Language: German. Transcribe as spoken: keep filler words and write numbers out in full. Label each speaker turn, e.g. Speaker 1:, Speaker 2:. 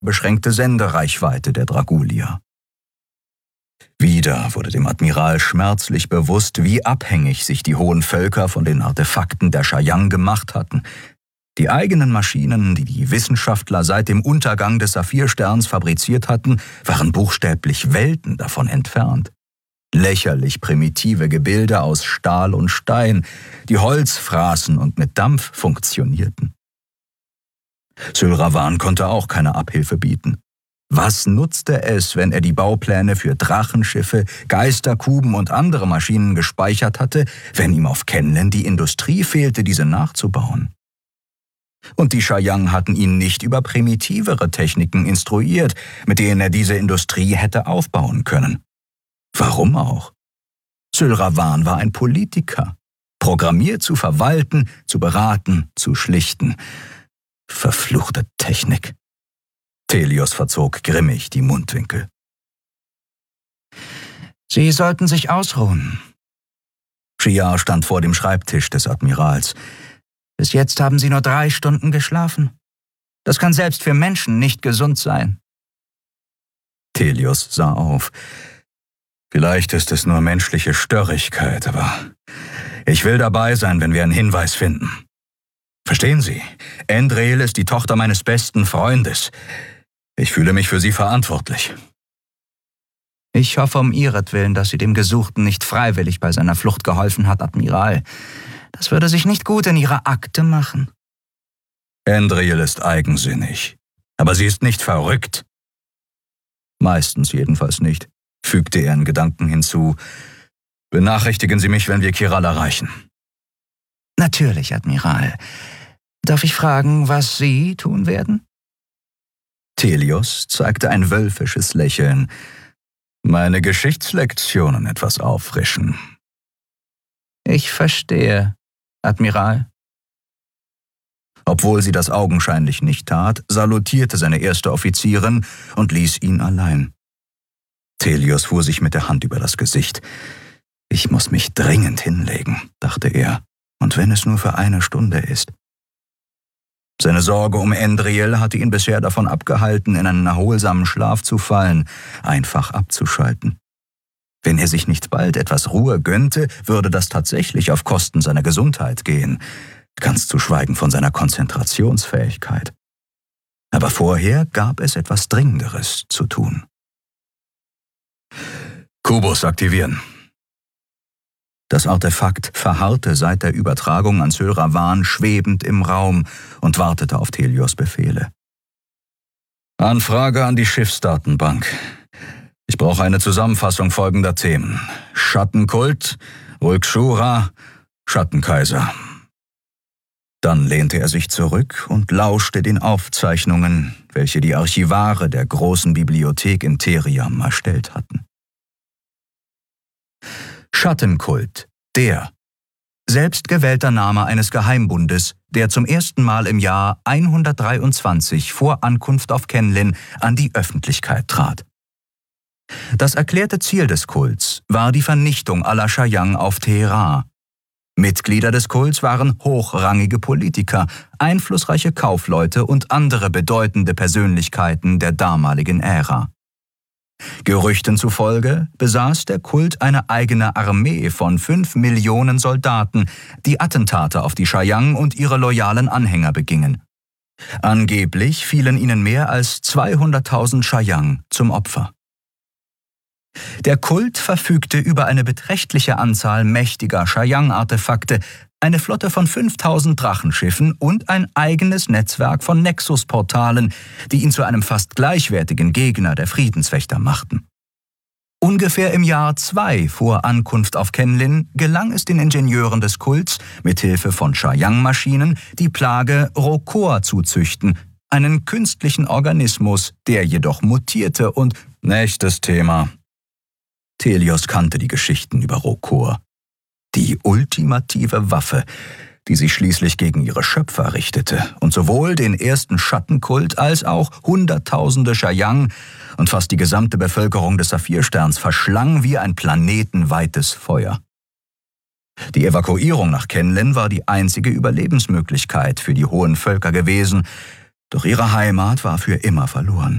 Speaker 1: beschränkte Sendereichweite der Dragulier. Wieder wurde dem Admiral schmerzlich bewusst, wie abhängig sich die hohen Völker von den Artefakten der Chayang gemacht hatten. Die eigenen Maschinen, die die Wissenschaftler seit dem Untergang des Saphirsterns fabriziert hatten, waren buchstäblich Welten davon entfernt. Lächerlich primitive Gebilde aus Stahl und Stein, die Holz fraßen und mit Dampf funktionierten. Sylravan konnte auch keine Abhilfe bieten. Was nutzte es, wenn er die Baupläne für Drachenschiffe, Geisterkuben und andere Maschinen gespeichert hatte, wenn ihm auf Kenlen die Industrie fehlte, diese nachzubauen? Und die Chayang hatten ihn nicht über primitivere Techniken instruiert, mit denen er diese Industrie hätte aufbauen können. Warum auch? Sylravan war ein Politiker, programmiert zu verwalten, zu beraten, zu schlichten. Verfluchte Technik. Thelios verzog grimmig die Mundwinkel. »Sie sollten sich ausruhen.« Shiar stand vor dem Schreibtisch des Admirals. »Bis jetzt haben Sie nur drei Stunden geschlafen. Das kann selbst für Menschen nicht gesund sein.« Thelios sah auf. »Vielleicht ist es nur menschliche Störrigkeit, aber ich will dabei sein, wenn wir einen Hinweis finden. Verstehen Sie, Endrel ist die Tochter meines besten Freundes. Ich fühle mich für sie verantwortlich.« »Ich hoffe um Ihretwillen, dass sie dem Gesuchten nicht freiwillig bei seiner Flucht geholfen hat, Admiral. Das würde sich nicht gut in Ihrer Akte machen.« »Endrel ist eigensinnig, aber sie ist nicht verrückt.« »Meistens jedenfalls nicht«, fügte er in Gedanken hinzu. »Benachrichtigen Sie mich, wenn wir Kiral erreichen.« »Natürlich, Admiral. Darf ich fragen, was Sie tun werden?« Thelios zeigte ein wölfisches Lächeln. »Meine Geschichtslektionen etwas auffrischen.« »Ich verstehe, Admiral.« Obwohl sie das augenscheinlich nicht tat, salutierte seine erste Offizierin und ließ ihn allein. Thelios fuhr sich mit der Hand über das Gesicht. »Ich muss mich dringend hinlegen«, dachte er, »und wenn es nur für eine Stunde ist.« Seine Sorge um Endrel hatte ihn bisher davon abgehalten, in einen erholsamen Schlaf zu fallen, einfach abzuschalten. Wenn er sich nicht bald etwas Ruhe gönnte, würde das tatsächlich auf Kosten seiner Gesundheit gehen, ganz zu schweigen von seiner Konzentrationsfähigkeit. Aber vorher gab es etwas Dringenderes zu tun. »Kubus aktivieren.« Das Artefakt verharrte seit der Übertragung an Sylravan schwebend im Raum und wartete auf Thelios Befehle. »Anfrage an die Schiffsdatenbank. Ich brauche eine Zusammenfassung folgender Themen. Schattenkult, Ulkshura, Schattenkaiser.« Dann lehnte er sich zurück und lauschte den Aufzeichnungen, welche die Archivare der großen Bibliothek in Theriam erstellt hatten. Schattenkult, der selbstgewählter Name eines Geheimbundes, der zum ersten Mal im Jahr hundertdreiundzwanzig vor Ankunft auf Kenlin an die Öffentlichkeit trat. Das erklärte Ziel des Kults war die Vernichtung aller Chayang auf Tehra. Mitglieder des Kults waren hochrangige Politiker, einflussreiche Kaufleute und andere bedeutende Persönlichkeiten der damaligen Ära. Gerüchten zufolge besaß der Kult eine eigene Armee von fünf Millionen Soldaten, die Attentate auf die Chayang und ihre loyalen Anhänger begingen. Angeblich fielen ihnen mehr als zweihunderttausend Chayang zum Opfer. Der Kult verfügte über eine beträchtliche Anzahl mächtiger Chayang-Artefakte, eine Flotte von fünftausend Drachenschiffen und ein eigenes Netzwerk von Nexus-Portalen, die ihn zu einem fast gleichwertigen Gegner der Friedenswächter machten. Ungefähr im Jahr zwei vor Ankunft auf Kenlin gelang es den Ingenieuren des Kults, mithilfe von Chayang-Maschinen die Plage Rokor zu züchten, einen künstlichen Organismus, der jedoch mutierte und... Nächstes Thema. Thelios kannte die Geschichten über Rokor. Die ultimative Waffe, die sich schließlich gegen ihre Schöpfer richtete und sowohl den ersten Schattenkult als auch Hunderttausende Chayang und fast die gesamte Bevölkerung des Saphirsterns verschlang wie ein planetenweites Feuer. Die Evakuierung nach Kenlin war die einzige Überlebensmöglichkeit für die hohen Völker gewesen, Doch ihre Heimat war für immer verloren.